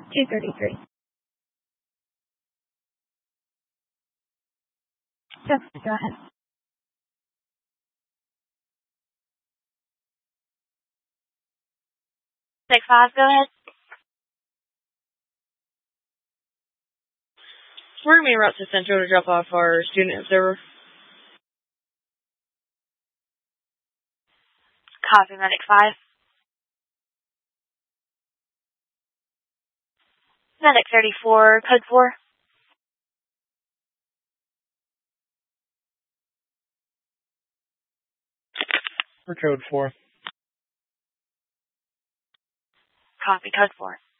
233. So, go ahead. Medic 5, go ahead. We're going to be en route to Central to drop off our student observer. Copy, Medic 5. Medic 34, code 4. For code 4. Copy, code 4.